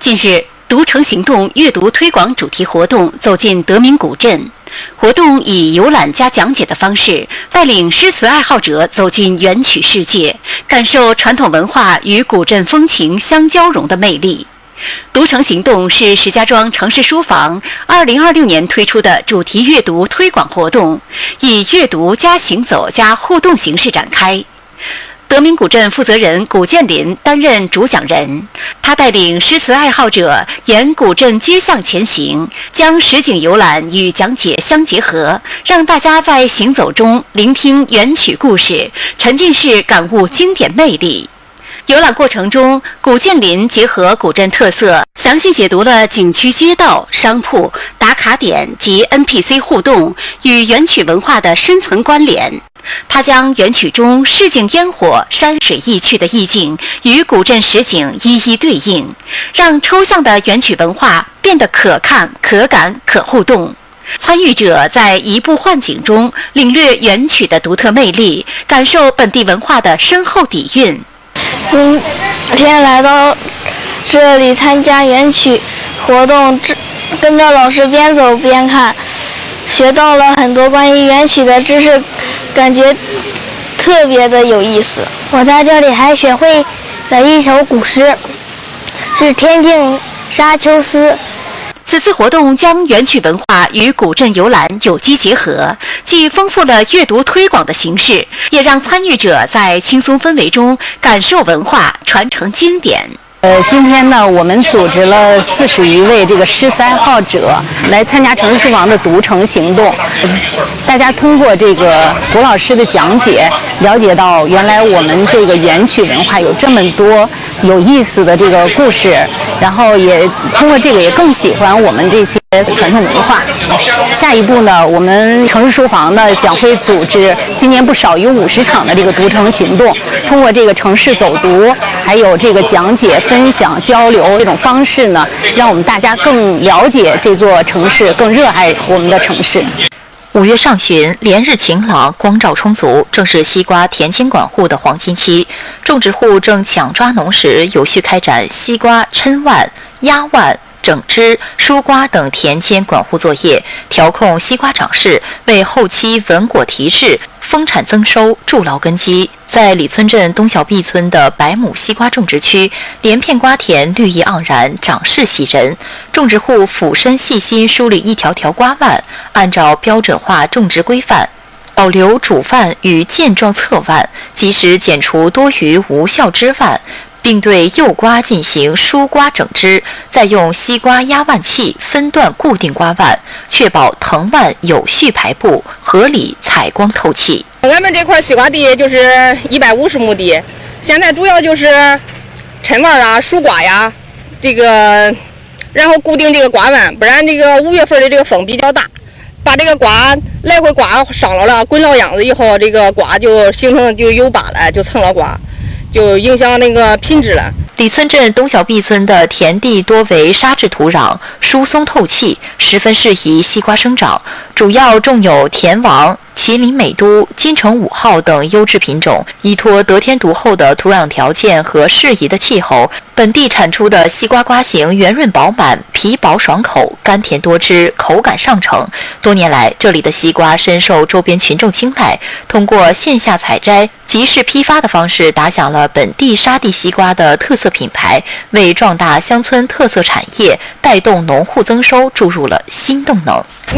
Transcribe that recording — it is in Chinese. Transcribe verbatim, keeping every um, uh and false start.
近日，读城行动阅读推广主题活动走进德明古镇。活动以游览加讲解的方式，带领诗词爱好者走进元曲世界，感受传统文化与古镇风情相交融的魅力。读城行动是石家庄城市书房二零二六年推出的主题阅读推广活动，以阅读加行走加互动形式展开。德明古镇负责人古建林担任主讲人，他带领诗词爱好者沿古镇街巷前行，将实景游览与讲解相结合，让大家在行走中聆听元曲故事，沉浸式感悟经典魅力。游览过程中，古建林结合古镇特色，详细解读了景区街道、商铺、打卡点及 N P C 互动与元曲文化的深层关联。他将元曲中市井烟火、山水意趣的意境与古镇实景一一对应，让抽象的元曲文化变得可看、可感、可互动。参与者在移步换景中领略元曲的独特魅力，感受本地文化的深厚底蕴。 今天来到这里参加元曲活动，跟着老师边走边看，学到了很多关于元曲的知识，感觉特别的有意思。 我在这里还学会了一首古诗，是《天净沙丘思》。 此次活动将元曲文化与古镇游览有机结合，既丰富了阅读推广的形式，也让参与者在轻松氛围中感受文化，传承经典。 呃，今天呢，我们组织了四十余位这个诗词爱好者来参加城市书房的读城行动。大家通过这个古老师的讲解，了解到原来我们这个元曲文化有这么多有意思的这个故事，然后也通过这个也更喜欢我们这些传统文化。下一步呢，我们城市书房呢将会组织今年不少于五十场的这个读城行动，通过这个城市走读，还有这个讲解、分享、交流这种方式呢，让我们大家更了解这座城市，更热爱我们的城市。 五月上旬，连日晴朗，光照充足，正是西瓜田间管护的黄金期。种植户正抢抓农时，有序开展西瓜抻腕、压腕、整枝、疏瓜等田间管护作业，调控西瓜长势，为后期稳果提质、丰产增收筑牢根基。在李村镇东小壁村的百亩西瓜种植区，连片瓜田绿意盎然，长势喜人。种植户俯身细心梳理一条条瓜腕，按照标准化种植规范，保留主腕与健壮侧腕，及时剪除多余无效枝腕，并对幼瓜进行疏瓜整枝，再用西瓜压腕器分段固定瓜腕，确保藤蔓有序排布，合理采光透气。 俺们这块西瓜地就是一百五十亩地，现在主要就是抻腕啊、疏瓜呀，这个然后固定这个瓜腕，不然这个五月份的这个风比较大，把这个瓜来回瓜伤了了，滚老样子以后，这个瓜就形成就有疤了，就蹭了瓜，就影响那个品质了。 李村镇东小壁村的田地多为沙质土壤，疏松透气，十分适宜西瓜生长。主要种有田王、麒麟美都、金城五号等优质品种。依托得天独厚的土壤条件和适宜的气候，本地产出的西瓜瓜形圆润饱满，皮薄爽口，甘甜多汁，口感上乘。多年来，这里的西瓜深受周边群众青睐。通过线下采摘、集市批发的方式，打响了本地沙地西瓜的特色品牌，为壮大乡村特色产业、带动农户增收注入了新动能。